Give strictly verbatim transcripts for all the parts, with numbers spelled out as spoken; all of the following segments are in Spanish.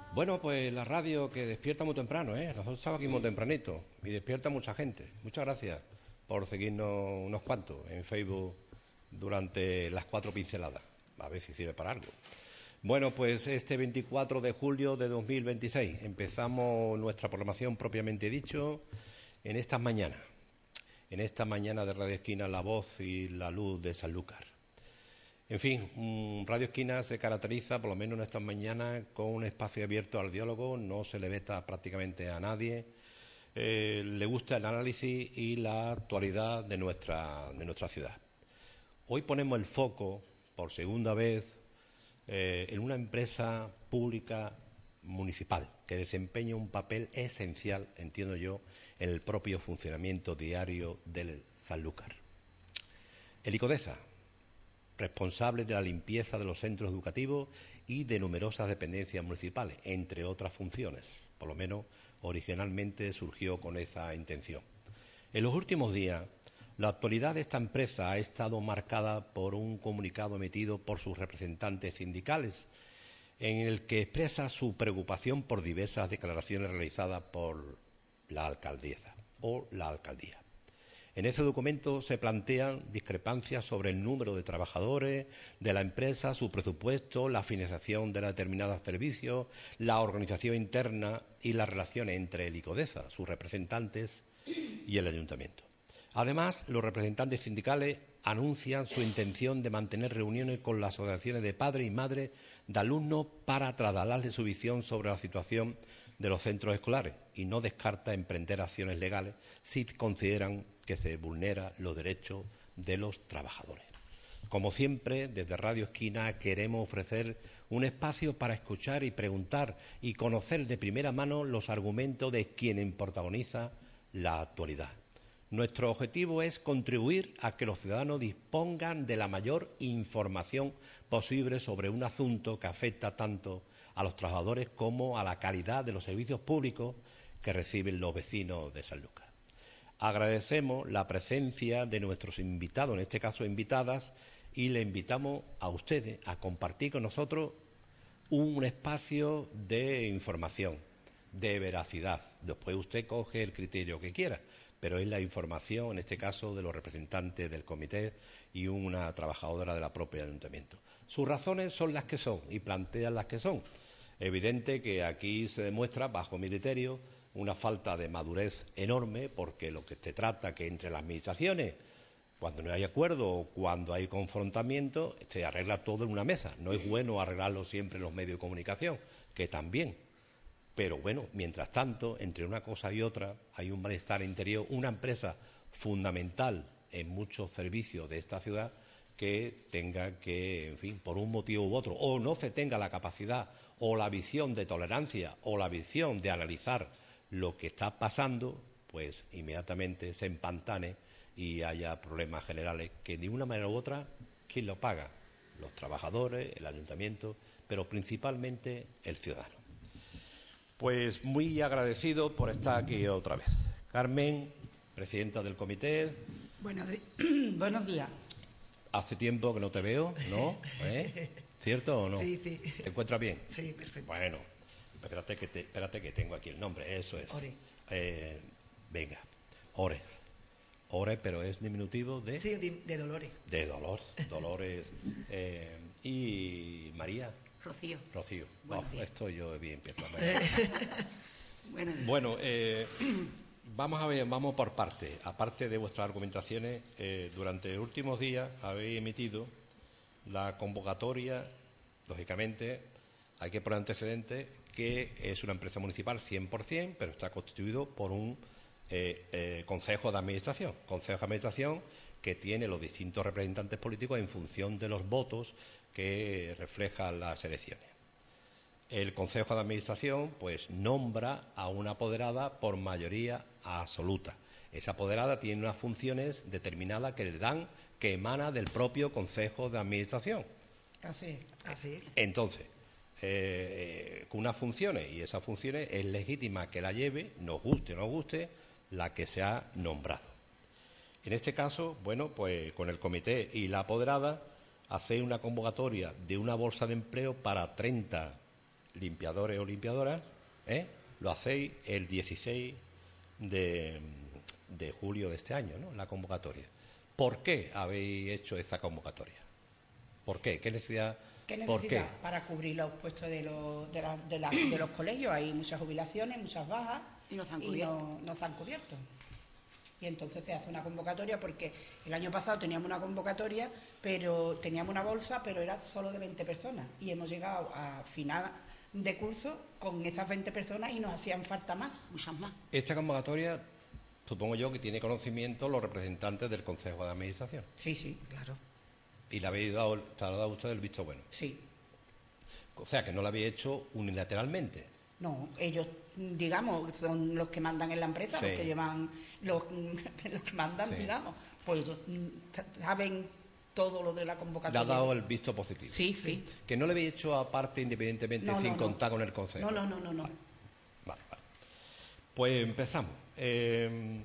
Bueno, pues la radio que despierta muy temprano, ¿eh? Nosotros estamos aquí muy tempranito y despierta mucha gente. Muchas gracias por seguirnos unos cuantos en Facebook durante las cuatro pinceladas. A ver si sirve para algo. Bueno, pues este veinticuatro de julio de dos mil veintiséis empezamos nuestra programación propiamente dicho en estas mañanas. En esta mañana de Radio Esquina, la voz y la luz de Sanlúcar. En fin, Radio Esquina se caracteriza, por lo menos en estas mañanas, con un espacio abierto al diálogo, no se le veta prácticamente a nadie, eh, le gusta el análisis y la actualidad de nuestra, de nuestra ciudad. Hoy ponemos el foco, por segunda vez, eh, en una empresa pública municipal que desempeña un papel esencial, entiendo yo, en el propio funcionamiento diario del Sanlúcar. El ICODESA, responsable de la limpieza de los centros educativos y de numerosas dependencias municipales, entre otras funciones. Por lo menos originalmente surgió con esa intención. En los últimos días, la actualidad de esta empresa ha estado marcada por un comunicado emitido por sus representantes sindicales, en el que expresa su preocupación por diversas declaraciones realizadas por la alcaldesa o la alcaldía. En ese documento se plantean discrepancias sobre el número de trabajadores de la empresa, su presupuesto, la financiación de determinados servicios, la organización interna y las relaciones entre el ICODESA, sus representantes y el ayuntamiento. Además, los representantes sindicales anuncian su intención de mantener reuniones con las asociaciones de padres y madres de alumnos para trasladarles su visión sobre la situación de los centros escolares y no descarta emprender acciones legales si consideran que se vulneran los derechos de los trabajadores. Como siempre, desde Radio Esquina queremos ofrecer un espacio para escuchar y preguntar y conocer de primera mano los argumentos de quien protagoniza la actualidad. Nuestro objetivo es contribuir a que los ciudadanos dispongan de la mayor información posible sobre un asunto que afecta tanto a los trabajadores como a la calidad de los servicios públicos que reciben los vecinos de Sanlúcar. Agradecemos la presencia de nuestros invitados, en este caso invitadas, y le invitamos a ustedes a compartir con nosotros un espacio de información, de veracidad. Después usted coge el criterio que quiera, pero es la información, en este caso, de los representantes del comité y una trabajadora de la propia ayuntamiento. Sus razones son las que son y plantean las que son. Evidente que aquí se demuestra, bajo mi criterio, una falta de madurez enorme, porque lo que se trata que entre las administraciones, cuando no hay acuerdo o cuando hay confrontamiento, se arregla todo en una mesa. No es bueno arreglarlo siempre en los medios de comunicación, que también. Pero bueno, mientras tanto, entre una cosa y otra, hay un malestar interior, una empresa fundamental en muchos servicios de esta ciudad que tenga que, en fin, por un motivo u otro, o no se tenga la capacidad o la visión de tolerancia o la visión de analizar lo que está pasando, pues inmediatamente se empantane y haya problemas generales que de una manera u otra, ¿quién lo paga? Los trabajadores, el ayuntamiento, pero principalmente el ciudadano. Pues muy agradecido por estar aquí otra vez. Carmen, presidenta del comité. Buenos, Buenos días. Hace tiempo que no te veo, ¿no? ¿Eh? ¿Cierto o no? Sí, sí. ¿Te encuentras bien? Sí, perfecto. Bueno, espérate que, te, espérate que tengo aquí el nombre, eso es. Ore. Eh, venga, Ore. Ore, pero es diminutivo de... Sí, de, de Dolores. De Dolores, Dolores. eh, y María. Rocío. Rocío. Bueno, no, bien. esto yo bien empiezo a Bueno, Bueno, eh, vamos a ver, vamos por partes. Aparte de vuestras argumentaciones, eh, durante los últimos días habéis emitido la convocatoria, lógicamente, hay que poner antecedentes, que es una empresa municipal cien por cien, pero está constituido por un eh, eh, consejo de administración. Consejo de administración que tiene los distintos representantes políticos en función de los votos que reflejan las elecciones. El Consejo de Administración pues nombra a una apoderada por mayoría absoluta. Esa apoderada tiene unas funciones determinadas que le dan, que emana del propio Consejo de Administración. así, así. Entonces, eh, con unas funciones, y esas funciones es legítima que la lleve, nos guste o no guste, la que se ha nombrado. En este caso, bueno, pues con el comité y la apoderada, hace una convocatoria de una bolsa de empleo para treinta limpiadores o limpiadoras, ¿eh? Lo hacéis el dieciséis de, de julio de este año, ¿no? La convocatoria. ¿Por qué habéis hecho esa convocatoria? ¿Por qué? ¿Qué necesidad? ¿Qué necesidad? ¿Por qué? Para cubrir los puestos de los, de, la, de, la, de los colegios. Hay muchas jubilaciones, muchas bajas y no se han y cubierto. no, no se han cubierto. Y entonces se hace una convocatoria porque el año pasado teníamos una convocatoria, pero teníamos una bolsa, pero era solo de veinte personas. Y hemos llegado a final de curso con esas veinte personas y nos hacían falta más. Muchas más. Esta convocatoria, supongo yo que tiene conocimiento los representantes del Consejo de Administración. Sí, sí, claro. Y le habéis dado, te ha dado usted el visto bueno. Sí. O sea, que no lo habéis hecho unilateralmente. No, ellos, digamos, son los que mandan en la empresa, Sí. los que llevan, los, los que mandan, Sí. digamos. Pues ellos saben todo lo de la Le convocatoria. ha dado el visto positivo. Sí, sí. Que no le habéis hecho aparte, independientemente, No, sin no, no. contar con el Consejo. No, no, no, no, no. Vale, vale, vale. Pues empezamos. Eh,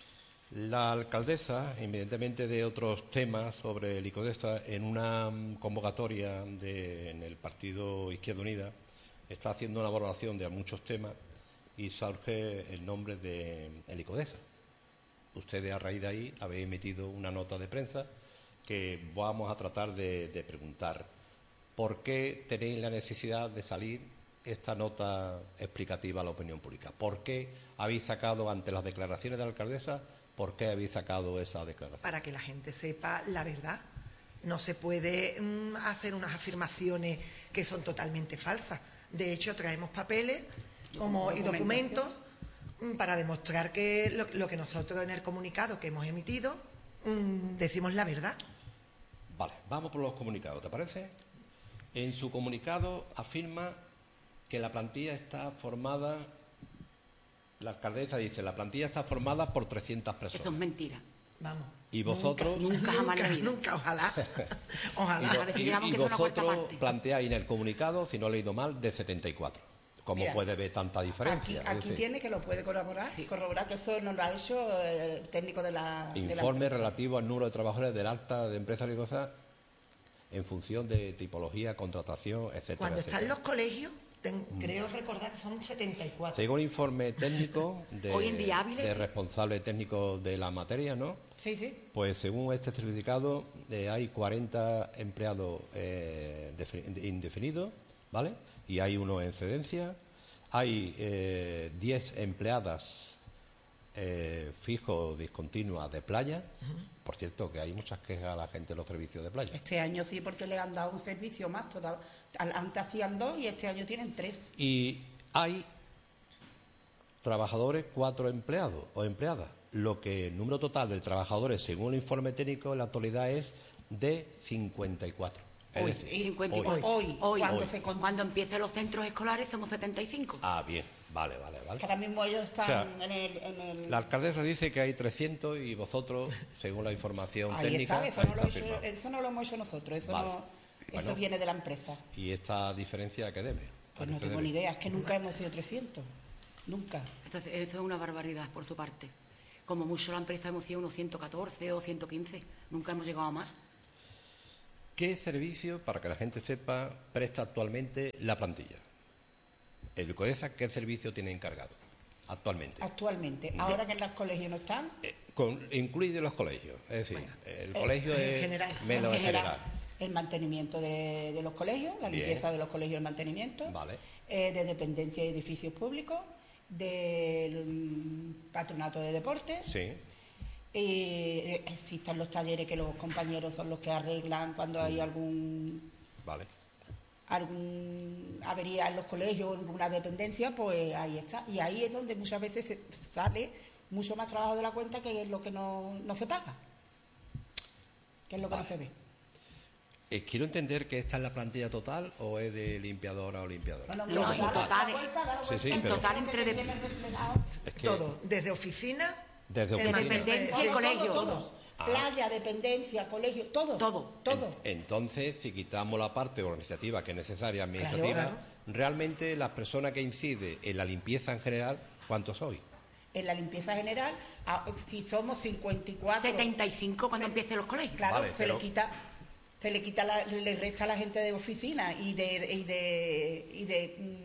la alcaldesa, independientemente de otros temas sobre el ICODESA, en una mm, convocatoria de, en el Partido Izquierda Unida, está haciendo una valoración de muchos temas y surge el nombre de el ICODESA. Ustedes, a raíz de ahí, habéis emitido una nota de prensa que vamos a tratar de, de preguntar por qué tenéis la necesidad de salir esta nota explicativa a la opinión pública. ¿Por qué habéis sacado, ante las declaraciones de la alcaldesa, por qué habéis sacado esa declaración? Para que la gente sepa la verdad. No se puede mm, hacer unas afirmaciones que son totalmente falsas. De hecho, traemos papeles como, y documentos mm, para demostrar que lo, lo que nosotros en el comunicado que hemos emitido mm, decimos la verdad. Vale, vamos por los comunicados, ¿te parece? En su comunicado afirma que la plantilla está formada, la alcaldesa dice, la plantilla está formada por trescientas personas. Eso es mentira. Vamos. ¿Y vosotros? Nunca, nunca jamás nunca, leído. nunca, ojalá. Y, Ojalá. vo- A veces y- llegamos y que es una cuarta vosotros parte. planteáis en el comunicado, si no he leído mal, de setenta y cuatro. ¿Cómo Mira, puede ver tanta Aquí, diferencia? Es aquí decir, tiene que lo puede corroborar, corroborar que eso nos lo ha hecho eh, el técnico de la... de la informe empresa. relativo al número de trabajadores del alta de empresas y cosas en función de tipología, contratación, etcétera. Cuando están etcétera. los colegios, ten- creo recordar que son setenta y cuatro. Según informe técnico de, Hoy en día hábiles, de sí. responsable técnico de la materia, ¿no? Sí, sí. Pues según este certificado eh, hay cuarenta empleados eh, defi- indefinidos, ¿vale? Y hay uno en excedencia. Hay eh, diez empleadas eh, fijos discontinuas de playa. Por cierto, que hay muchas quejas a la gente de los servicios de playa. Este año sí, porque le han dado un servicio más. Toda, al- antes hacían dos y este año tienen tres. Y hay trabajadores, cuatro empleados o empleadas, lo que el número total de trabajadores, según el informe técnico, en la actualidad es de cincuenta y cuatro. Es Hoy, decir, cincuenta y hoy. cuatro. Hoy, Hoy. cuando Hoy. se con- Cuando empiecen los centros escolares somos setenta y cinco. Ah, bien, vale, vale, vale. que ahora mismo ellos están O sea, en el... En el... La alcaldesa dice que hay trescientos y vosotros, según la información Ahí técnica, está, eso ahí no, lo está hecho- firmado. eso no lo hemos hecho nosotros, eso, Vale. no, eso Bueno. viene de la empresa. ¿Y esta diferencia a qué debe? ¿A Pues qué no se tengo debe? ni idea, es que nunca hemos sido trescientos. Nunca. Entonces, eso es una barbaridad por su parte. Como mucho la empresa hemos sido unos ciento catorce o ciento quince. Nunca hemos llegado a más. ¿Qué servicio, para que la gente sepa, presta actualmente la plantilla? El CODESA, ¿qué servicio tiene encargado actualmente? Actualmente, ahora que en los colegios no están, Eh, con, incluido los colegios, es decir, el eh, colegio en es general. menos en en general, general. el mantenimiento de, de los colegios, la Bien. limpieza de los colegios, el mantenimiento, Vale. eh, de dependencia y edificios públicos, del mm, patronato de deportes. Sí, Eh, existen los talleres que los compañeros son los que arreglan cuando hay algún vale. algún avería en los colegios o en alguna dependencia, pues ahí está. Y ahí es donde muchas veces se sale mucho más trabajo de la cuenta, que es lo que no, no se paga, que es lo que Vale. no se ve. Eh, quiero entender que esta es la plantilla total o es de limpiadora o limpiadora. No, No, en total, Sí, sí, en pero- total entre de- Es que Todo, desde oficina, desde eh, oficina. dependencia y sí, colegio. Todos. Ah. Playa, dependencia, colegio, todo. Todo. Todo. En- entonces, si quitamos la parte organizativa que es necesaria, administrativa, Claro, claro. realmente las personas que inciden en la limpieza en general, ¿cuántos sois? En la limpieza general, ah, si somos cincuenta y cuatro... setenta y cinco cuando empiecen los colegios. Claro, Vale, se pero- le quita, se le quita la- le resta a la gente de oficina y de y de y de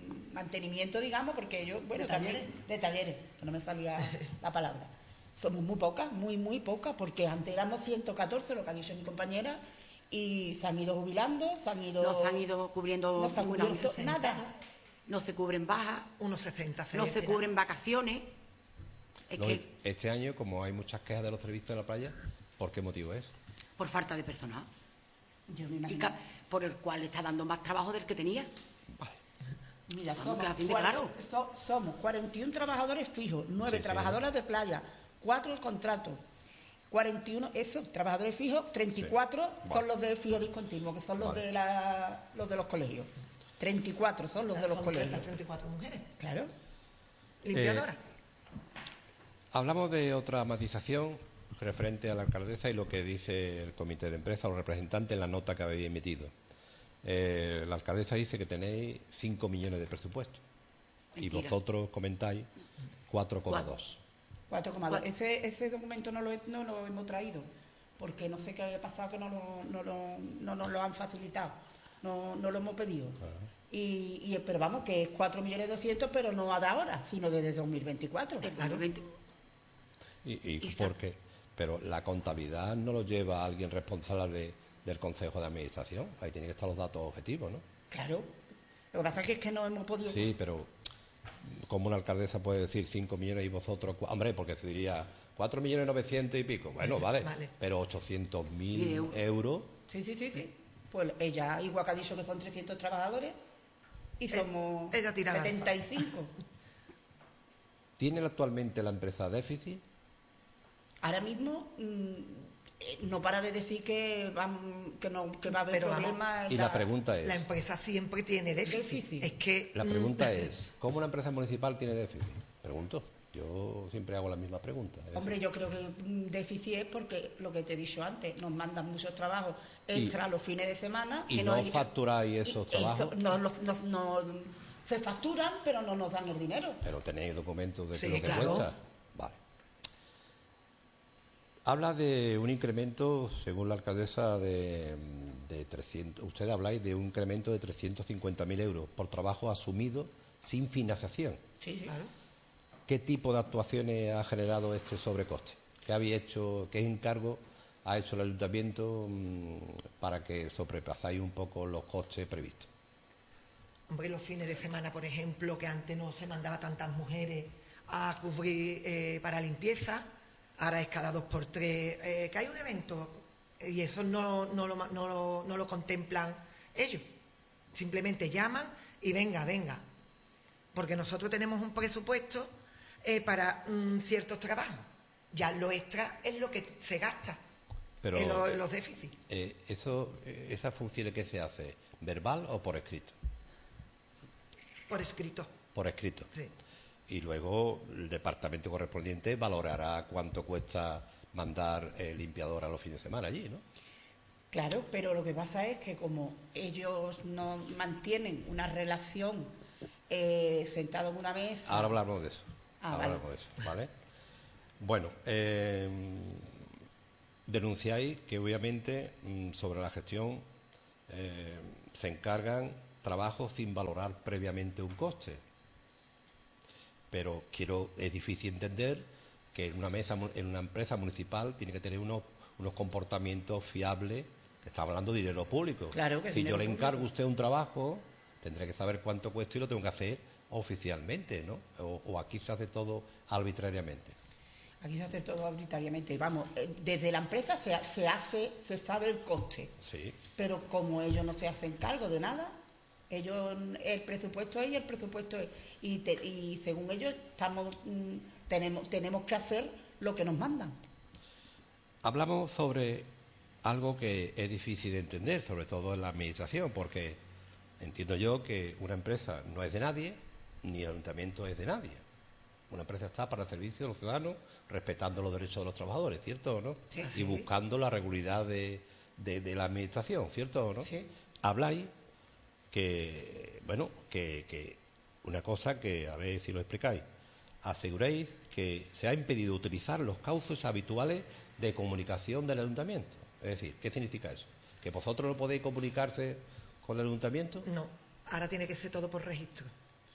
mantenimiento, digamos, porque ellos, bueno, ¿De talleres? también de talleres, que no me salía la palabra. Somos muy pocas, muy, muy pocas, porque antes éramos ciento catorce, lo que ha dicho mi compañera, y se han ido jubilando, se han ido... No se han ido cubriendo no se ha ninguna- cubierto sesenta, nada. no se cubren bajas, Unos sesenta no se cubren vacaciones. Es Lo- que Este año, como hay muchas quejas de los servicios de la playa, ¿por qué motivo es? por falta de personal. Yo me Y imagino. ca- por el cual le está dando más trabajo del que tenía. Mira, Vamos, somos, que a fin de cuarenta claro. so- somos cuarenta y uno trabajadores fijos, nueve Sí, sí. trabajadoras de playa, cuatro contratos, cuarenta y uno, esos trabajadores fijos, treinta y cuatro Sí. son Vale. los de fijo discontinuo, que son los, Vale. de la, los de los colegios. treinta y cuatro son los de los Son colegios. las treinta y cuatro mujeres. Claro. Limpiadoras. Hablamos de otra matización referente a la alcaldesa y lo que dice el comité de empresa, los representantes en la nota que habéis emitido. Eh, la alcaldesa dice que tenéis cinco millones de presupuesto y Mentira. vosotros comentáis cuatro coma dos. cuatro coma dos. Cuatro. Ese, ese documento no lo, he- no lo hemos traído, porque no sé qué había pasado, que no, lo, no, lo- no nos lo han facilitado, no, no lo hemos pedido. Y, y pero vamos, que es cuatro millones doscientos, pero no de ahora, sino desde dos mil veinticuatro. Claro. ¿Y, y Y por está- qué? Pero la contabilidad no lo lleva alguien responsable del Consejo de Administración. Ahí tienen que estar los datos objetivos, ¿no? Claro. Lo que pasa es que, es que no hemos podido... Sí, pero ¿cómo una alcaldesa puede decir cinco millones y vosotros... cua- Hombre, porque se diría cuatro millones novecientos y pico. Bueno, vale, Vale. pero ochocientos mil Mil euros. euros... Sí, sí, sí, sí. Pues ella, igual que ha dicho que son trescientos trabajadores, y somos ella tira lanza. setenta y cinco. ¿Tiene actualmente la empresa déficit? Ahora mismo mm, eh, no para de decir que, van- que, no, que va a haber Pero vamos, problemas. en Y la pregunta es... La empresa siempre tiene déficit. Déficit. Es que La mm, pregunta es, ¿cómo una empresa municipal tiene déficit? Pregunto. Yo siempre hago la misma pregunta. Es Hombre, decir, yo creo que mm, déficit es porque lo que te he dicho antes, nos mandan muchos trabajos Y- extra los fines de semana. ¿y que no hay- facturáis esos y eso, trabajos? no, los- no- no- se facturan, pero no nos dan el dinero. Pero tenéis documentos de Sí, qué es lo que claro. cuesta. Vale. Habla de un incremento, según la alcaldesa, de, de trescientos... Usted habláis de un incremento de trescientos cincuenta mil euros por trabajo asumido sin financiación. Sí, sí. Claro. ¿Qué tipo de actuaciones ha generado este sobrecoste? ¿Qué habéis hecho, qué encargo ha hecho el ayuntamiento mm, para que sobrepasáis un poco los costes previstos? Hombre, los fines de semana, por ejemplo, que antes no se mandaba tantas mujeres a cubrir eh, para limpieza, ahora es cada dos por tres, eh, que hay un evento y eso no, no, lo, ma- no, lo, no lo contemplan ellos. Simplemente llaman y venga, venga. Porque nosotros tenemos un presupuesto eh, para mm, ciertos trabajos. Ya lo extra es lo que se gasta Pero, en lo- en los déficits. eh, eso, eh, ¿esas funciones que se hace, verbal o por escrito? Por escrito. Por escrito. Sí. Y luego el departamento correspondiente valorará cuánto cuesta mandar el limpiador a los fines de semana allí, ¿no? Claro, pero lo que pasa es que como ellos no mantienen una relación eh, sentado en una mesa... Ahora hablamos de eso. Ah, Ahora vale. hablamos de eso, ¿vale? Bueno, eh, denunciáis que obviamente mm, sobre la gestión eh, se encargan trabajos sin valorar previamente un coste. Pero quiero, es difícil entender que en una mesa, mu- en una empresa municipal tiene que tener unos, unos comportamientos fiables, que estamos hablando de dinero público. Claro que es si yo dinero le público. encargo a usted un trabajo, tendré que saber cuánto cuesta y lo tengo que hacer oficialmente, ¿no? O, o aquí se hace todo arbitrariamente. Aquí se hace todo arbitrariamente. Vamos, eh, desde la empresa se, ha- se hace, se sabe el coste, Sí. pero como ellos no se hacen cargo de nada, ellos el presupuesto es y el presupuesto es. Y, te- y según ellos estamos mm, tenemos tenemos que hacer lo que nos mandan. Hablamos sobre algo que es difícil de entender, sobre todo en la administración, porque entiendo yo que una empresa no es de nadie, ni el ayuntamiento es de nadie. Una empresa está para el servicio de los ciudadanos, respetando los derechos de los trabajadores, ¿cierto o no? Sí. Y Así es. buscando la regularidad de, de- de la administración, ¿cierto o no? Sí. Habláis que, bueno, que, que una cosa que, a ver si lo explicáis, aseguréis que se ha impedido utilizar los cauces habituales de comunicación del ayuntamiento. Es decir, ¿qué significa eso? ¿Que vosotros no podéis comunicarse con el ayuntamiento? No, ahora tiene que ser todo por registro.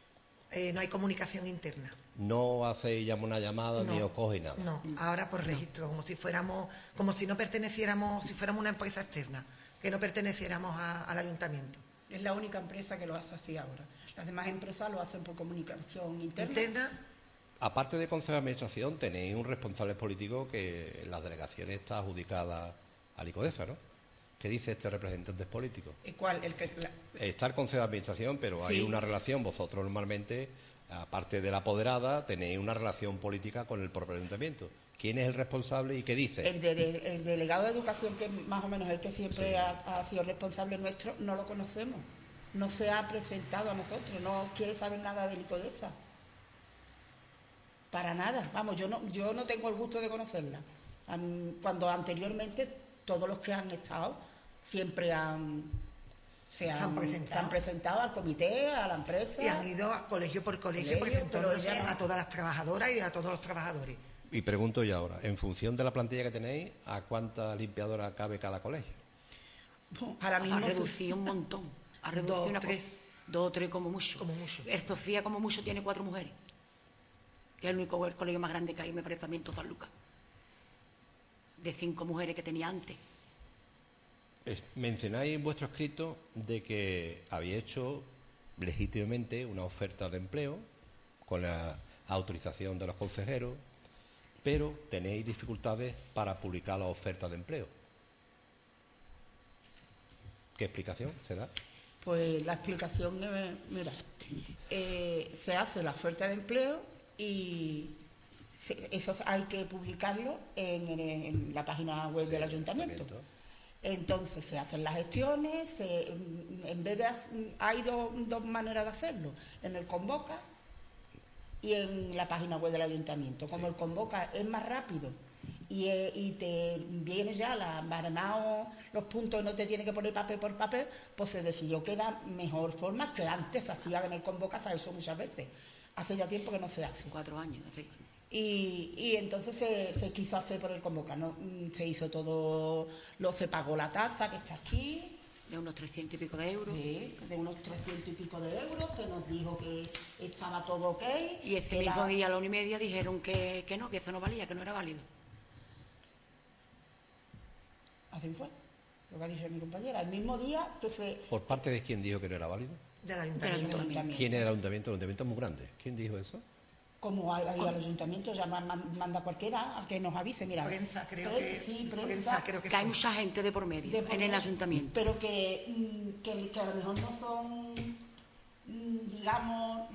eh, no hay comunicación interna. No hacéis llama una llamada No, ni os coge nada. No, ahora por registro, como si fuéramos, como si no perteneciéramos, si fuéramos una empresa externa, que no perteneciéramos a- al ayuntamiento. Es la única empresa que lo hace así ahora. Las demás empresas lo hacen por comunicación interna. Interna, Aparte de Consejo de Administración, tenéis un responsable político que en las delegaciones está adjudicada al ICODESA, ¿no? ¿Qué dice este representante político? ¿El cuál? El que, la- Está el Consejo de Administración, pero hay Sí. una relación, vosotros normalmente, aparte de la apoderada, tenéis una relación política con el propio ayuntamiento. ¿Quién es el responsable y qué dice? el, de- de- el delegado de educación, que es más o menos el que siempre Sí. ha, ha sido responsable nuestro, no lo conocemos. No se ha presentado a nosotros, no quiere saber nada del ICODESA. Para nada. Vamos, yo no, yo no tengo el gusto de conocerla. Am- Cuando anteriormente todos los que han estado siempre han se Se han han, presentado. se han presentado al comité, a la empresa. y han ido a colegio por colegio, Colegio, presentándose pero ella no. a todas las trabajadoras y a todos los trabajadores. Y pregunto yo ahora, en función de la plantilla que tenéis, ¿a cuántas limpiadoras cabe cada colegio? Ahora mismo Ha se- reducido un montón. Ha reducido Dos, una co- tres. Dos o tres como mucho. Como mucho. El Sofía como mucho tiene cuatro mujeres. Que es el único el colegio más grande que hay, me parece, también en San Lucas. De cinco mujeres que tenía antes. Es- mencionáis en vuestro escrito de que habéis hecho legítimamente una oferta de empleo con la autorización de los consejeros, pero tenéis dificultades para publicar la oferta de empleo. ¿Qué explicación se da? Pues la explicación, eh, mira, eh, se hace la oferta de empleo y se- eso hay que publicarlo en, en- en la página web Sí, del del ayuntamiento. ayuntamiento. Entonces se hacen las gestiones, se- en vez de hac- hay dos, dos maneras de hacerlo, en el Convoca y en la página web del ayuntamiento. Como Sí. el Convoca es más rápido y, eh, y te viene ya la baremao, los puntos, no te tiene que poner papel por papel, pues se decidió que era mejor forma, que antes se hacía en el Convoca, se ha hecho muchas veces. Hace ya tiempo que no se hace. Cuatro años. Hace- Y, y entonces se, se quiso hacer por el Convoca, ¿no? Mm, Se hizo todo, lo, se pagó la tasa que está aquí, De unos trescientos y pico de euros. de, de unos trescientos y pico de euros, se nos dijo que estaba todo ok. Y ese que mismo la- día, a la una y media, dijeron que, que no, que eso no valía, que no era válido. Así fue, lo que ha dicho mi compañera. El mismo día que se... ¿Por parte de quién dijo que no era válido? Del ayuntamiento. ayuntamiento. ¿Quién es del ayuntamiento? El ayuntamiento es muy grande. ¿Quién dijo eso? Como hay ahí al ayuntamiento, ya man- man- manda cualquiera a que nos avise, mira. Prensa, creo Pre- que- Sí, prensa, prensa. creo que Que hay sí. mucha gente de por medio de por en el medio, ayuntamiento. Pero que, mm, que, que a lo mejor no son, mm, digamos,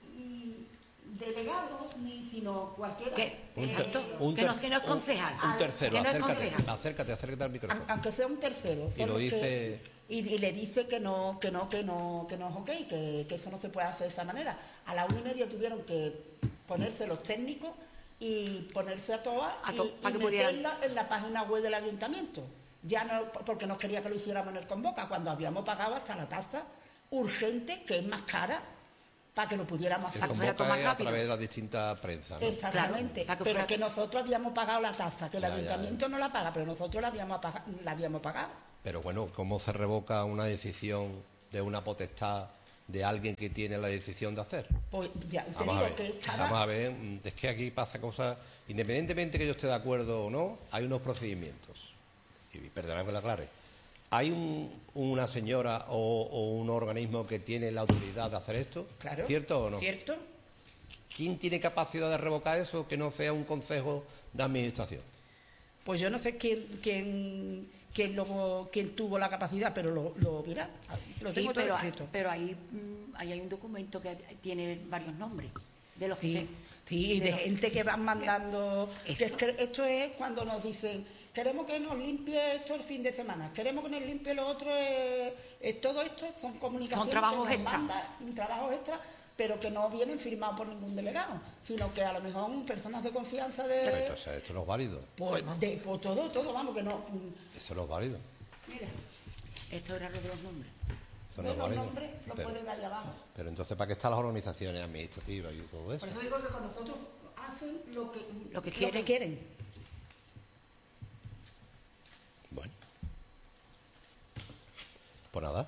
mm, delegados, ni sino cualquiera. Que- Un ter- Exacto. un Que ter- no- que no es un- concejal. Un tercero, Que no es acércate, concejal. acércate, acércate al micrófono. An- aunque sea un tercero. Y son lo los que- dice- y, y le dice que no, que no, que no, que no es ok, que, que eso no se puede hacer de esa manera. A la una y media tuvieron que ponerse los técnicos y ponerse a todas A y, to- y para que pudieran- meterla en la página web del ayuntamiento. Ya no, porque nos quería que lo hiciéramos en el Convoca, cuando habíamos pagado hasta la tasa urgente, que es más cara, para que lo pudiéramos El hacer. que fuera todo convoca más es a rápido. través de las distintas prensas, ¿no? Exactamente, Claro, para que pero fuera- que nosotros habíamos pagado la tasa, que el Ya, ya, ayuntamiento no la paga, pero nosotros la habíamos, paga- la habíamos pagado. Pero bueno, ¿cómo se revoca una decisión de una potestad de alguien que tiene la decisión de hacer? Pues ya te Vamos a digo ver, que estaba- vamos a ver, mm, es que aquí pasa cosas, independientemente que yo esté de acuerdo o no, hay unos procedimientos. Y perdonad que lo aclare. ¿Hay un- una señora o, o un organismo que tiene la autoridad de hacer esto? Claro. ¿Cierto o no? ¿Cierto? ¿Quién tiene capacidad de revocar eso que no sea un consejo de administración? Pues yo no sé quién, quién, quién, lo- quién tuvo la capacidad, pero lo, lo mira, lo Sí, tengo todo pero, escrito. pero ahí, mm, ahí hay un documento que tiene varios nombres de los Sí, que sí, y de pero- gente que van mandando. Esto- Que es que esto es cuando nos dicen, queremos que nos limpie esto el fin de semana, queremos que nos limpie lo otro. Es, es- todo esto son comunicaciones. Son trabajos que nos extra. mandan, trabajos extra, pero que no vienen firmados por ningún delegado, sino que a lo mejor son personas de confianza de. Pero esto, o sea, esto no es válido. Pues, de, pues todo, todo, vamos, que no. mm, Eso no es válido. Mira, esto era lo de los nombres. Eso no ves es los válido. nombres, los Pero, pueden ver ahí abajo. pero entonces, ¿para qué están las organizaciones administrativas y todo eso? Por eso digo que con nosotros hacen lo que, Lo que quieren. quieren. Bueno. Pues nada.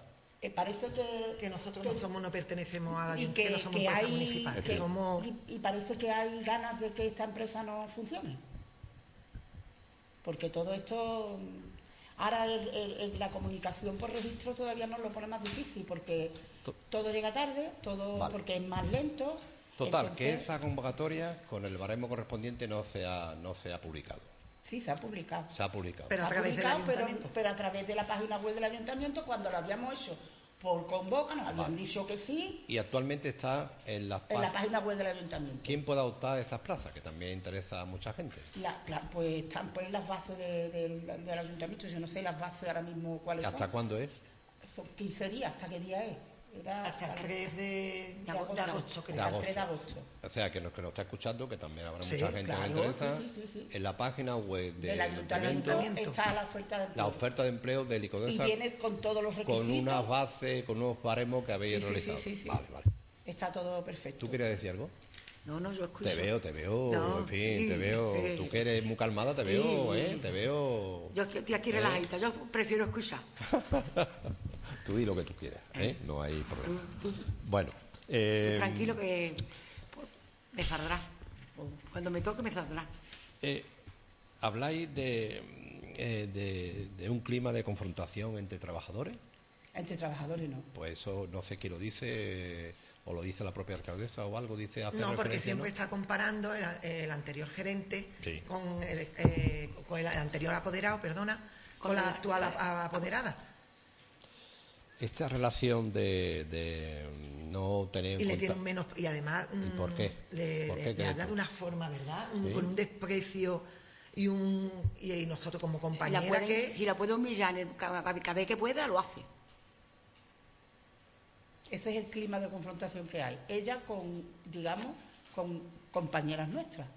eh, parece que... Que nosotros que, no somos, no pertenecemos a la y Junta, que, no somos que empresa hay, municipal, que que- somos... y, y parece que hay ganas de que esta empresa no funcione. Porque todo esto... Ahora el- el- el- la comunicación por registro todavía nos lo pone más difícil, porque To- todo llega tarde, todo Vale. porque es más lento. Total, que entonces, esa convocatoria con el baremo correspondiente no se ha, no se ha publicado. Sí, se ha publicado. Se ha publicado. Pero a Se ha través del publicado, pero, ayuntamiento. pero a través de la página web del ayuntamiento, cuando lo habíamos hecho por convoca, nos habían Vale. dicho que sí, Y actualmente está en las en la pá- página web del ayuntamiento. ¿Quién puede optar a esas plazas? Que también interesa a mucha gente. La- la- pues están pues las bases de- del- del ayuntamiento, yo no sé las bases ahora mismo cuáles ¿Hasta son. cuándo es? Son quince días, ¿hasta qué día es? Era Hasta el tres de, de agosto, de agosto, creo. hasta el tres de agosto. O sea, que nos, que nos está escuchando, que también habrá Sí, mucha gente que le claro, interesa. sí, sí, sí, sí. En la página web del Del ayuntamiento, ayuntamiento. está la oferta de empleo. la oferta de empleo de y Licodesa viene con todos los requisitos. con unas bases, con unos baremos que habéis Sí, sí, realizado. sí, sí, sí. Vale, vale. Está todo perfecto. ¿Tú querías decir algo? No, no, yo escucho. Te veo, te veo, No, en fin, sí, te veo. eh, Tú que eres muy calmada, te veo, sí. ¿eh? Te veo. Yo estoy aquí ¿Eh? relajadita, yo prefiero escuchar. Tú di lo que tú quieras, ¿eh? No hay problema. Bueno. eh, Tranquilo que pues, me saldrá. Cuando me toque me saldrá. eh, habláis de, eh, de, de un clima de confrontación entre trabajadores. Entre trabajadores no. Pues eso no sé quién lo dice, o lo dice la propia alcaldesa o algo, dice hace No, porque referencia, siempre ¿no? está comparando el, el anterior gerente Sí. con, el, eh, con el anterior apoderado, perdona, con, Con la la- actual ap- apoderada. Esta relación de, de no tener en Y le cuenta- tiene un menos. Y además. ¿Y por qué? mm, Le, ¿Por le- qué le crees habla tú? de una forma, ¿verdad? Un- Sí. Con un desprecio y un. Y, y nosotros como Si la, compañera puede, que. si la puede humillar en el- cada, cada vez que pueda, lo hace. Ese es el clima de confrontación que hay. Ella con, digamos, con compañeras nuestras.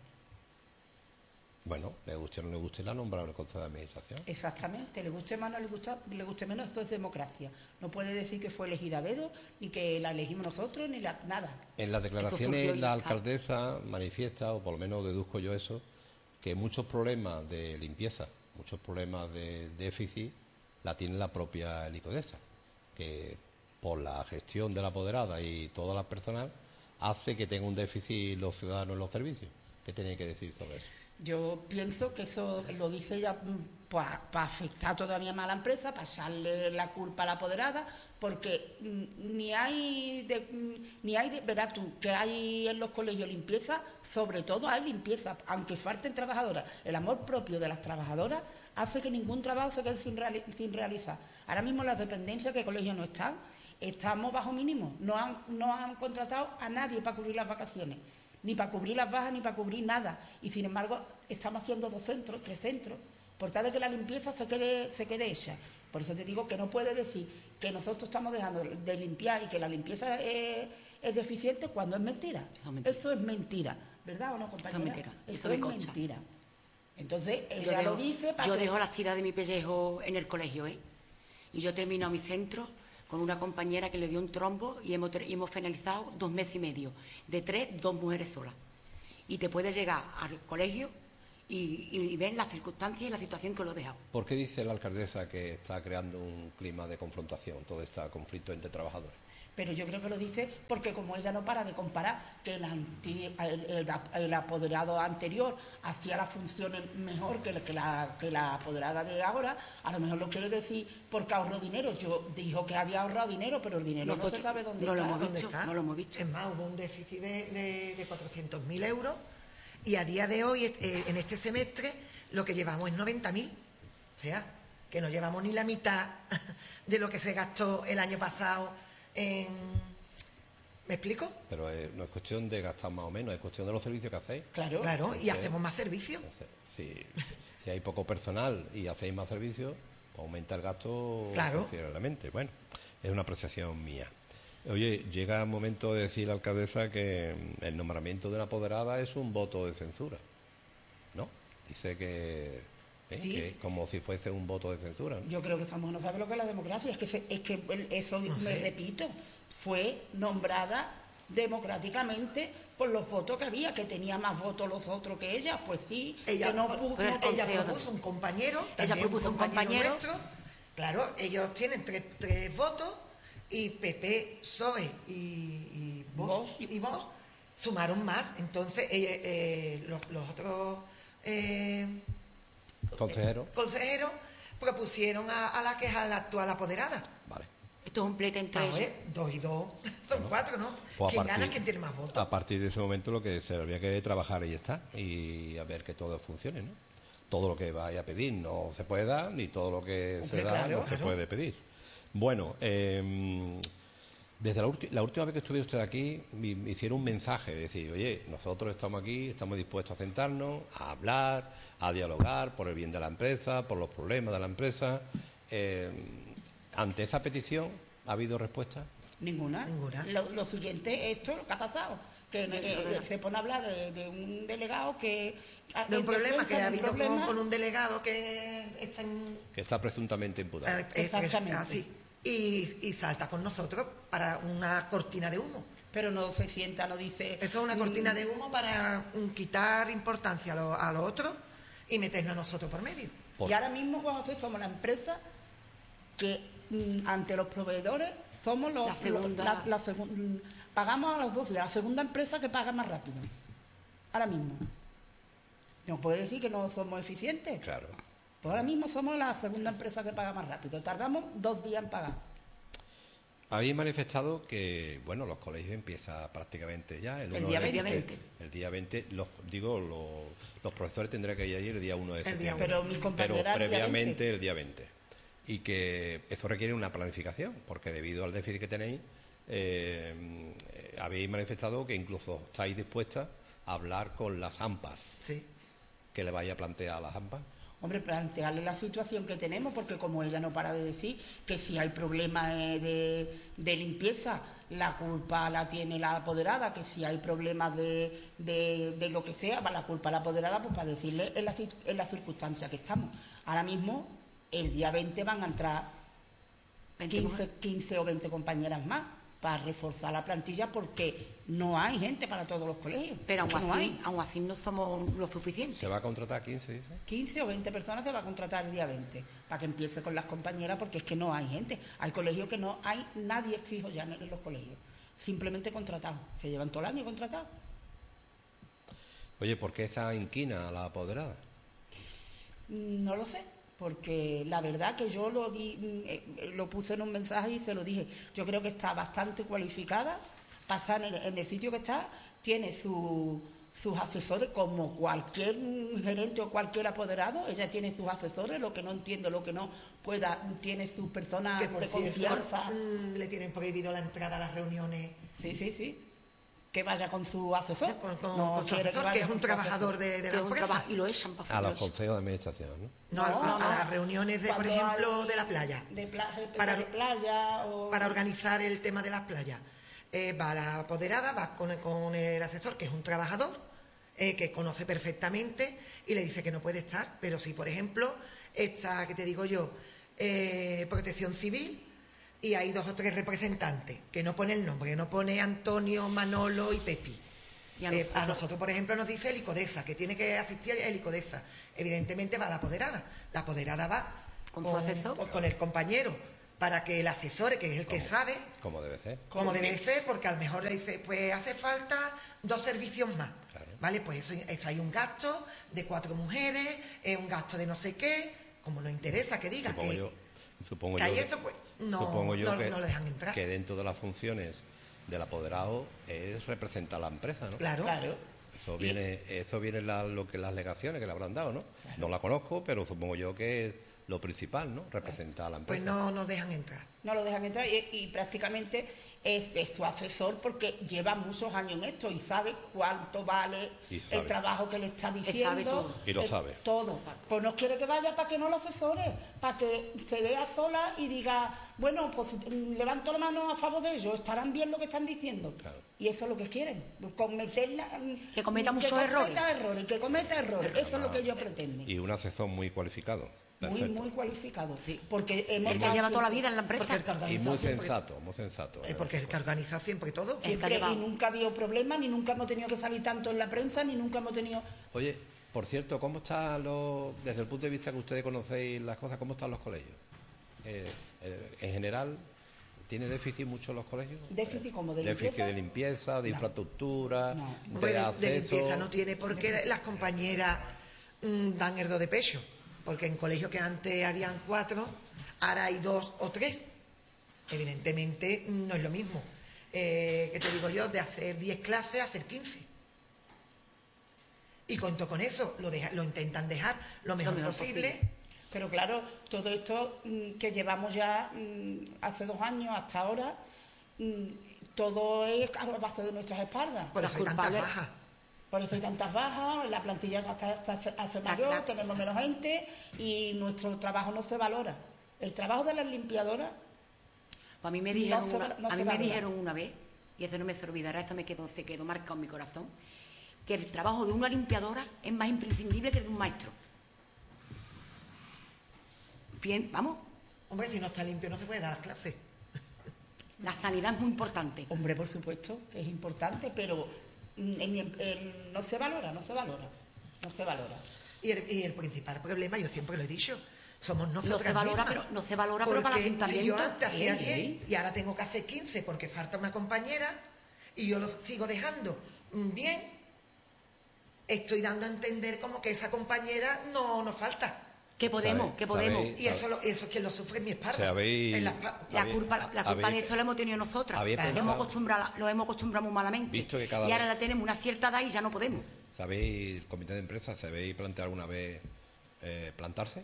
Bueno, le guste o no le guste, la nombra el Consejo de Administración. Exactamente. Le guste más o no le gusta, le guste menos, esto es democracia. No puede decir que fue elegida a dedo, ni que la elegimos nosotros, ni la, nada. En las surgió declaraciones y la ya está. alcaldesa manifiesta, o por lo menos deduzco yo eso, que muchos problemas de limpieza, muchos problemas de déficit, la tiene la propia Licodesa, que por la gestión de la apoderada y toda la personal hace que tenga un déficit los ciudadanos en los servicios. ¿Qué tiene que decir sobre eso? Yo pienso que eso lo dice ella para afectar todavía más a la empresa, para echarle la culpa a la apoderada, porque mm, ni hay, de, mm, ni hay de, verás tú, que hay en los colegios limpieza, sobre todo hay limpieza, aunque falten trabajadoras. El amor propio de las trabajadoras hace que ningún trabajo se quede sin, reali- sin realizar. Ahora mismo las dependencias que colegios no están, estamos bajo mínimo, no han, no han contratado a nadie para cubrir las vacaciones, ni para cubrir las bajas, ni para cubrir nada. Y sin embargo, estamos haciendo dos centros, tres centros, por tal de que la limpieza se quede, se quede hecha. Por eso te digo que no puede decir que nosotros estamos dejando de limpiar y que la limpieza es, es deficiente cuando es mentira. Eso es mentira. Eso es mentira, ¿verdad o no, compañera? Eso es mentira. Eso Eso me es consta. mentira. Entonces, Yo ella dejo- lo dice para Yo que... dejo las tiras de mi pellejo en el colegio, ¿eh? Y yo termino mi centro con una compañera que le dio un trombo y hemos, ter- y hemos finalizado dos meses y medio. De tres, dos mujeres solas. Y te puedes llegar al colegio y, y ver las circunstancias y la situación que lo he dejado. ¿Por qué dice la alcaldesa que está creando un clima de confrontación, todo este conflicto entre trabajadores? Pero yo creo que lo dice porque como ella no para de comparar que el, anti- el- el- el apoderado anterior hacía las funciones mejor que la, que, la, que la apoderada de ahora, a lo mejor lo quiere decir porque ahorró dinero. Yo dijo que había ahorrado dinero, pero el dinero no Nosotros se sabe dónde no lo está. hemos ¿Dónde visto, está? no lo hemos visto. Es más, hubo un déficit de, de, de cuatrocientos mil euros y a día de hoy, eh, en este semestre, lo que llevamos es noventa mil. O sea, que no llevamos ni la mitad de lo que se gastó el año pasado en... ¿Me explico? Pero eh, no es cuestión de gastar más o menos, es cuestión de los servicios que hacéis. Claro. Claro, y Sí. hacemos más servicios. Entonces, si, si hay poco personal y hacéis más servicios, pues aumenta el gasto Claro. considerablemente. Bueno, es una apreciación mía. Oye, llega el momento de decir la alcaldesa que mm, el nombramiento de una apoderada es un voto de censura, ¿no? Dice que, eh, Sí. que como si fuese un voto de censura, ¿no? Yo creo que esa mujer no sabe lo que es la democracia. Es que, se- es que el- eso, No me sé. repito, fue nombrada democráticamente por los votos que había, que tenía más votos los otros que ella. Pues sí, Ella, que no pudo... pero no- el ella consejo propuso un compañero, Ella también propuso un compañero. nuestro. Claro, ellos tienen tres, tres votos y P P, P S O E y, y Vox, Vox. y Vox sumaron más. Entonces eh, eh, los, los otros eh, Consejero. consejeros propusieron a, a la que es a la actual apoderada. Vale. Esto es un pleito entre Vamos a ellos. ver, dos y dos son cuatro, ¿no? Pues a ¿Quién partir- gana? ¿Quién tiene más votos? A partir de ese momento lo que se habría que trabajar y ya está, y a ver que todo funcione, ¿no? Todo lo que vaya a pedir no se puede dar, ni todo lo que Hombre, se da claro. no se Claro. puede pedir. Bueno, eh, desde la, ulti- la última vez que estuve usted aquí, me, me hicieron un mensaje, de decir, oye, nosotros estamos aquí, estamos dispuestos a sentarnos, a hablar, a dialogar por el bien de la empresa, por los problemas de la empresa. Eh, ante esa petición, ¿ha habido respuesta? Ninguna. Ninguna. Lo, lo siguiente, esto lo que ha pasado, que eh, se pone a hablar de, de un delegado que... De un en problema defensa que de ha un habido con, problema, con un delegado que está en... Que está presuntamente imputado. eh, es- Exactamente. así. Y, y salta con nosotros para una cortina de humo. pero no se sienta, no dice... Eso es una mm, cortina de humo para mm, quitar importancia a lo, a lo otro y meternos nosotros por medio. Por- Y ahora mismo, Juan José, somos la empresa que mm, ante los proveedores somos los... La segunda- la- la segun- mm, pagamos a los dos, la segunda empresa que paga más rápido. Ahora mismo. ¿Nos puede decir que no somos eficientes? Claro. Pues ahora mismo somos la segunda empresa que paga más rápido. Tardamos dos días en pagar. Habéis manifestado que, bueno, los colegios empiezan prácticamente ya el, El uno día de- veinte. El día veinte, los, digo, los, los profesores tendrán que ir allí el día uno de El día septiembre. Pero mis compañeras Pero el día previamente veinte. el día veinte. Y que eso requiere una planificación, porque debido al déficit que tenéis, eh, eh, habéis manifestado que incluso estáis dispuestas a hablar con las AMPAs. Sí. ¿Qué le vaya a plantear a las AMPAs? Hombre, plantearle la situación que tenemos, porque como ella no para de decir que si hay problemas eh, de, de limpieza, la culpa la tiene la apoderada, que si hay problemas de, de, de lo que sea, va la culpa a la apoderada, pues para decirle en la, cir- en la circunstancia que estamos. Ahora mismo, el día veinte van a entrar veinte quince, quince o veinte compañeras más para reforzar la plantilla, porque no hay gente para todos los colegios. Pero aún no así, hay. aún así no somos lo suficiente. ¿Se va a contratar quince, dice? quince o veinte personas se va a contratar el día veinte para que empiece con las compañeras, porque es que no hay gente. Hay colegios que no hay nadie fijo ya en los colegios, simplemente contratados. Se llevan todo el año contratados. Oye, ¿por qué esa inquina a la apoderada? No lo sé, porque la verdad que yo lo di, eh, lo puse en un mensaje y se lo dije. Yo creo que está bastante cualificada para estar en el, en el sitio que está. Tiene su, sus asesores, como cualquier gerente o cualquier apoderado. Ella tiene sus asesores, lo que no entiendo, lo que no pueda, tiene sus personas Que por de cierto, confianza. mm, le tienen prohibido la entrada a las reuniones Sí, sí, sí. Que vaya con su asesor. con, con- No con su quiere asesor, vaya que es con un su trabajador asesor. de, de Que la es un empresa. trabajo y lo echan para A afuera. los consejos de administración, ¿no? No, a- No, a, no. a las reuniones, de, por Cuando ejemplo, hay de la playa. De, pla- de Para- de playa o... Para organizar el tema de las playas. Eh, va la apoderada, va con, con el asesor, que es un trabajador, eh, que conoce perfectamente, y le dice que no puede estar. Pero si, por ejemplo, está, que te digo yo, eh, Protección Civil, y hay dos o tres representantes, que no pone el nombre, que no pone Antonio, Manolo y Pepi. Y a Eh, nosotros- a nosotros, por ejemplo, nos dice el ICODESA, que tiene que asistir el ICODESA. Evidentemente va la apoderada. La apoderada va Con su asesor. con- con el compañero, para que el asesor, que es el que Como- sabe, Como debe ser. como debe ser, porque a lo mejor le dice, pues hace falta dos servicios más. Claro. ¿Vale? Pues eso, eso hay un gasto de cuatro mujeres, es un gasto de no sé qué, como nos interesa que diga Supongo que, yo, supongo que yo hay que- eso, pues no, supongo yo no, que, no lo dejan entrar. que dentro de las funciones del apoderado es representar a la empresa, ¿no? Claro. Claro. Eso viene, eso viene la- lo que las alegaciones que le habrán dado, ¿no? No la conozco, pero supongo yo que es lo principal, ¿no? Representar a la Pues empresa. no nos dejan entrar. No lo dejan entrar y, y prácticamente es, es su asesor, porque lleva muchos años en esto y sabe cuánto vale Y sabe. el trabajo que le está diciendo. sabe todo. Y lo eh, sabe. Todo. Pues no quiere que vaya para que no lo asesore, para que se vea sola y diga, bueno, pues mm, levanto la mano a favor de ellos, estarán bien lo que están diciendo. Claro. Y eso es lo que quieren, cometerla, mm, Que cometa muchos cometa errores. errores, que cometa errores. Eso es lo que ellos pretenden. Y un asesor muy cualificado. Muy, Perfecto. muy cualificado. Sí. Porque hemos El que estado lleva toda la siempre- vida en la empresa. Porque el que Y organiza muy siempre- sensato, muy sensato. eh, porque es el que organiza siempre todo. Eh, Siempre, que ha llevado. y nunca ha habido problemas, ni nunca hemos tenido que salir tanto en la prensa, ni nunca hemos tenido... Oye, por cierto, ¿cómo están los, desde el punto de vista que ustedes conocéis las cosas, cómo están los colegios? Eh, eh, en general, ¿Tiene déficit mucho los colegios? Déficit como de déficit limpieza. de limpieza, de No. infraestructura, No. de Hombre, de, acceso. de limpieza no tiene porque las compañeras mm, dan el do de pecho, porque en colegios que antes habían cuatro, ahora hay dos o tres. Evidentemente no es lo mismo. Eh, ¿Qué te digo yo? De hacer diez clases, hacer quince. Y cuento con eso, lo, deja, lo intentan dejar lo mejor, mejor posible. posible. Pero claro, todo esto mm, que llevamos ya mm, hace dos años hasta ahora, mm, todo es a base de nuestras espaldas. Por Las eso hay tantas culpables- bajas. Por eso hay tantas bajas, la plantilla ya está, está- se hace La- mayor, la- tenemos menos gente y nuestro trabajo no se valora. El trabajo de las limpiadoras, Pues a mí me No dijeron, se una, va- no a se mí me valora. dijeron una vez, y eso no me se olvidará, eso me quedó, se quedó marcado en mi corazón, que el trabajo de una limpiadora es más imprescindible que el de un maestro. Bien, vamos, Hombre, si no está limpio no se puede dar las clases. la sanidad es muy importante. hombre, por supuesto, que es importante, pero mm, en mi em- en- no se valora, no se valora, no se valora. Y el, y el principal problema, yo siempre lo he dicho, somos nosotras No se valora, mismas. pero, no se valora, pero para el Porque si ayuntamiento. yo antes hacía Sí. diez y ahora tengo que hacer quince porque falta una compañera y yo lo sigo dejando mm, bien, estoy dando a entender como que esa compañera no nos falta. Que podemos, ¿Sabe- que podemos. sabéis? Y eso, lo, eso es quien lo sufre en mi espalda. Se habéis- en la espalda. La Habéis- culpa, la culpa habéis- de esto la hemos tenido nosotras. habéis Claro, pensado- hemos acostumbrado, lo hemos acostumbrado muy malamente. Visto que cada y ahora vez- la tenemos una cierta edad y ya no podemos. ¿Sabéis, el comité de empresa, se habéis planteado alguna vez eh, plantarse?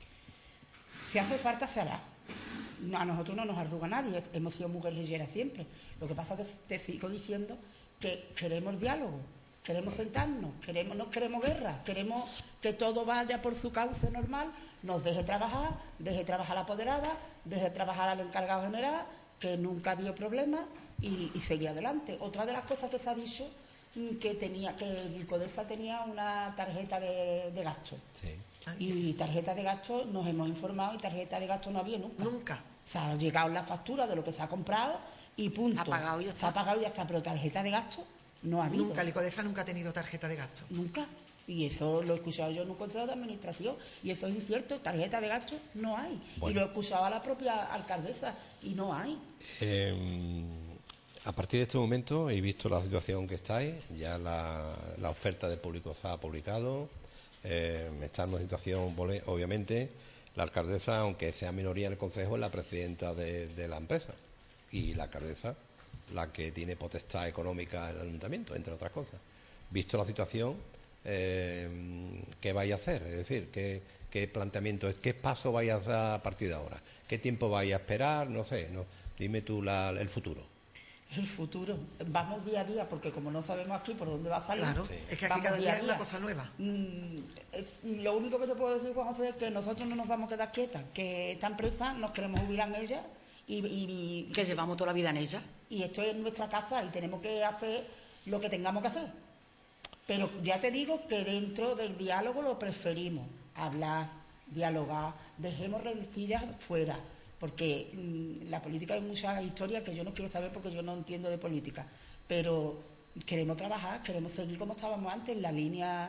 Si hace falta, se hará. No, a nosotros no nos arruga nadie, es- hemos sido muy guerrilleras siempre. Lo que pasa es que te sigo diciendo que queremos diálogo, queremos sentarnos, queremos, no queremos guerra, queremos que todo vaya por su cauce normal, nos deje trabajar, deje trabajar la apoderada, deje trabajar al encargado general, que nunca ha habido problemas y, y seguir adelante. Otra de las cosas que se ha dicho, mm, que tenía que el Codesa tenía una tarjeta de, de gasto. Sí. Y tarjeta de gasto nos hemos informado y tarjeta de gasto no había nunca. Nunca. Se ha llegado la factura de lo que se ha comprado y punto. Ha pagado y ya Se está. ha pagado y ya está, pero tarjeta de gasto no ha habido. Nunca, el ICODEFA nunca ha tenido tarjeta de gasto. Nunca. Y eso lo he escuchado yo en un consejo de administración y eso es incierto, tarjeta de gasto no hay. Bueno. Y lo he escuchado a la propia alcaldesa y no hay. Eh, a partir de este momento he visto la situación que estáis, ya la, la oferta de público se ha publicado, eh, está en una situación, vole- obviamente, la alcaldesa, aunque sea minoría en el Consejo, es la presidenta de, de la empresa y la alcaldesa la que tiene potestad económica en el ayuntamiento, entre otras cosas. Visto la situación, eh, ¿qué vais a hacer? Es decir, ¿qué, qué planteamiento es? ¿Qué paso vais a dar a partir de ahora? ¿Qué tiempo vais a esperar? No sé, no, dime tú la- el futuro. El futuro. Vamos día a día porque como no sabemos aquí por dónde va a salir. Claro, Sí. es que aquí vamos cada día a día es una día. cosa nueva. Mm, es- lo único que te puedo decir, Juan José, es que nosotros no nos vamos a quedar quietas, que esta empresa nos queremos jubilar en ella y, y, Que llevamos toda la vida en ella. y esto es nuestra casa y tenemos que hacer lo que tengamos que hacer. Pero ya te digo que dentro del diálogo lo preferimos, hablar, dialogar, dejemos rencillas fuera, porque mm, la política hay muchas historias que yo no quiero saber porque yo no entiendo de política, pero queremos trabajar, queremos seguir como estábamos antes, en la línea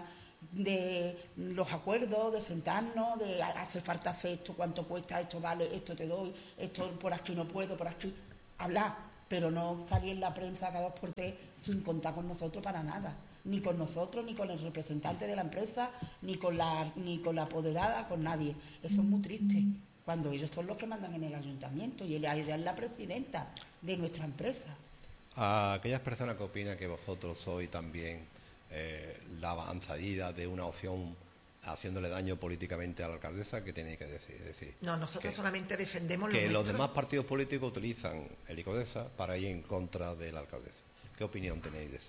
de los acuerdos, de sentarnos, de "Ha- hace falta hacer esto, cuánto cuesta, esto vale, esto te doy, esto por aquí no puedo, por aquí, hablar, pero no salir en la prensa cada dos por tres sin contar con nosotros para nada, ni con nosotros, ni con el representante de la empresa, ni con la, ni con la apoderada, con nadie. Eso es muy triste, cuando ellos son los que mandan en el ayuntamiento y ella, ella es la presidenta de nuestra empresa. A aquellas personas que opinan que vosotros sois también eh, la avanzadilla de una opción haciéndole daño políticamente a la alcaldesa, ¿qué tenéis que decir? Es decir, No, nosotros que- solamente defendemos lo que los nuestro. demás partidos políticos utilizan el ICODESA para ir en contra de la alcaldesa. ¿Qué opinión tenéis de eso?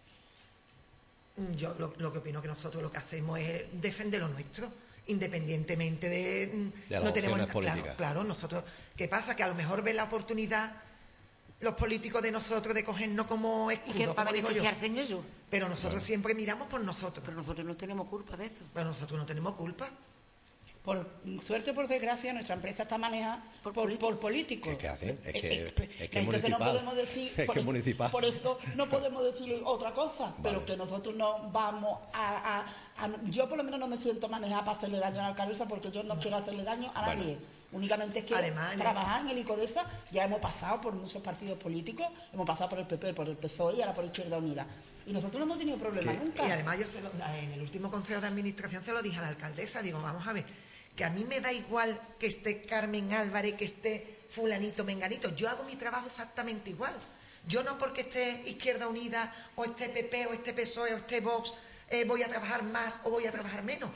Mm, Yo lo, lo que opino que nosotros lo que hacemos es defender lo nuestro, independientemente de... mm, De las no tenemos opciones claro, políticas. claro, nosotros... ¿Qué pasa? Que a lo mejor ven la oportunidad los políticos de nosotros de cogernos como Y que escudo, para como digo yo. beneficiarse en ello. Pero nosotros siempre miramos por nosotros. Pero nosotros no tenemos culpa de eso. Pero nosotros no tenemos culpa. Por suerte o por desgracia, nuestra empresa está manejada Por por, políticos. por políticos. ¿Qué- qué hacen? Es Eh, que- eh, es que es entonces municipal. no podemos decir, Es que por es eso- municipal. por eso no podemos decir otra cosa, pero Vale. que nosotros no vamos a, a- a- yo por lo menos no me siento manejada para hacerle daño a la alcaldesa porque yo no quiero hacerle daño a Bueno. nadie. Únicamente es que Además, en el- trabajar en el ICODESA ya hemos pasado por muchos partidos políticos, hemos pasado por el P P, por el P S O E y ahora por Izquierda Unida. Y nosotros no hemos tenido problema ¿Qué? nunca. Y además yo se lo- en el último consejo de administración se lo dije a la alcaldesa, digo, vamos a ver, que a mí me da igual que esté Carmen Álvarez, que esté fulanito, menganito, yo hago mi trabajo exactamente igual. Yo no porque esté Izquierda Unida, o esté P P, o esté P S O E, o esté Vox, eh, voy a trabajar más o voy a trabajar menos.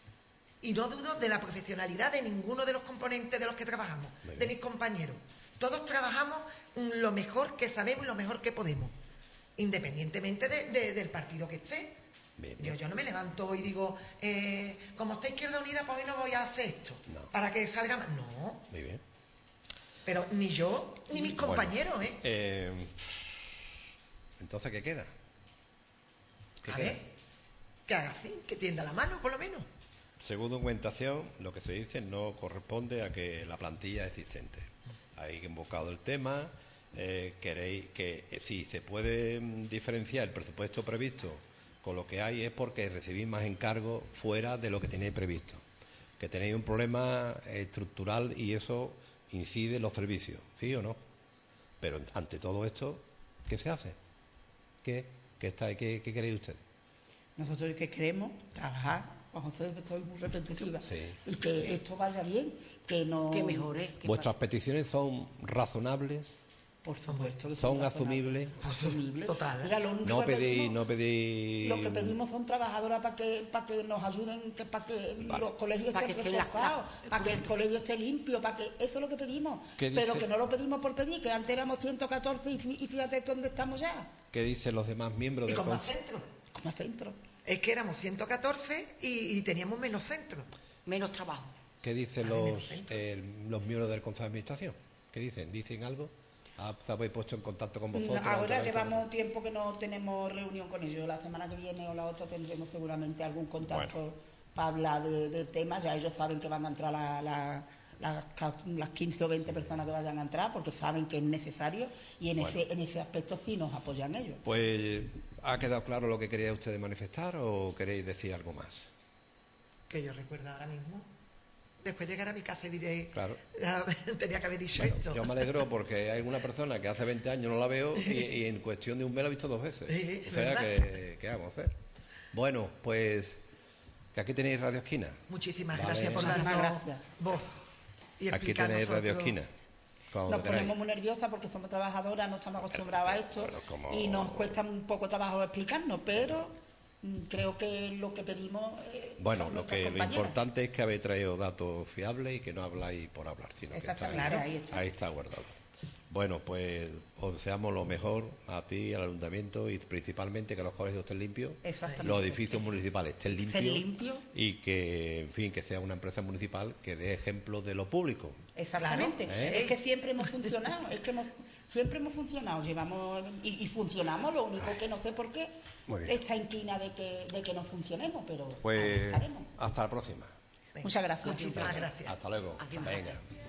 Y no dudo de la profesionalidad de ninguno de los componentes de los que trabajamos, de mis compañeros. Todos trabajamos mm, lo mejor que sabemos y lo mejor que podemos, independientemente de- de- del partido que esté. Bien, Yo, bien. yo no me levanto y digo, eh, como está Izquierda Unida, pues hoy no voy a hacer esto, No. para que salga más. No, Muy bien. pero ni yo ni mis Bueno, compañeros, ¿eh? eh, entonces, ¿qué queda? ¿Qué A queda? ver, que haga así, que tienda la mano, por lo menos. Según documentación, lo que se dice no corresponde a que la plantilla existente. Hay invocado el tema, eh, queréis que eh, si se puede mm, diferenciar el presupuesto previsto con lo que hay es porque recibís más encargos fuera de lo que tenéis previsto. Que tenéis un problema estructural y eso incide en los servicios, ¿sí o no? Pero ante todo esto, ¿qué se hace? ¿Qué, qué, está, qué, qué queréis ustedes? Nosotros que queremos trabajar, Juan José, soy muy repetitiva, Sí. y que esto vaya bien, que no... Que mejore. que ¿Vuestras peticiones son razonables? Por supuesto. que ¿Son razonables. asumibles? Asumibles. Total. Mira, lo único No que pedí, pedimos- no pedí. Lo que pedimos son trabajadoras para que para que nos ayuden, que, para que Vale. los colegios Para estén que estén las- reforzados, las- para que el colegio esté limpio, para que eso es lo que pedimos. ¿Qué Pero dice? que no lo pedimos por pedir, que antes éramos ciento catorce y, fí- y fíjate dónde estamos ya, ¿Qué dicen los demás miembros Y del con más consejo? centros. como centro. Es que éramos ciento catorce y, y teníamos menos centros. menos trabajo. ¿Qué dicen Vale, los, menos centro. eh, los miembros del consejo de administración? ¿Qué dicen? ¿Dicen algo? ¿Ah, ¿Se habéis puesto en contacto con vosotros? Ahora Otra vez, llevamos otra vez? tiempo que no tenemos reunión con ellos. La semana que viene o la otra tendremos seguramente algún contacto Bueno. para hablar de- del tema. Ya ellos saben que van a entrar la- la- la- las quince o veinte personas que vayan a entrar porque saben que es necesario y en, Bueno. ese, en ese aspecto sí nos apoyan ellos. Pues, ¿ha quedado claro lo que queríais ustedes manifestar o queréis decir algo más? Que yo recuerdo ahora mismo. Después llegaré a mi casa y diré, Claro. "Ah, tenía que haber dicho Bueno, esto. yo me alegro porque hay alguna persona que hace veinte años no la veo y, y en cuestión de un mes la he visto dos veces. Sí, O sea, ¿verdad? que, ¿qué vamos a hacer? Bueno, pues que aquí tenéis Radio Esquina. Muchísimas Vale. gracias por Muchísimas darnos gracias. voz y Aquí explicarnos tenéis Radio otro- Esquina. Cuando Nos queráis. ponemos muy nerviosas porque somos trabajadoras, no estamos acostumbradas a esto Bueno, como- y nos cuesta un poco trabajo explicarnos, pero mm, creo que lo que pedimos eh, Bueno, son lo nuestras que lo compañeras. importante es que habéis traído datos fiables y que no habláis por hablar, sino que está Exactamente, ahí, ahí está. ahí está guardado. Bueno, pues os deseamos lo mejor a ti, al ayuntamiento y principalmente que los colegios estén limpios, Exactamente. los edificios municipales estén limpios, Estén limpios. y que, en fin, que sea una empresa municipal que dé ejemplo de lo público. Exactamente. Claro, ¿eh? Es que siempre hemos funcionado, es que hemos, siempre hemos funcionado, llevamos y, y funcionamos, lo único que no sé por qué Muy bien. está inquina de que, de que no funcionemos, pero ahí Pues estaremos. hasta la próxima. Venga, Muchas gracias. Muchísimas gracias. Hasta luego. Adiós. Venga.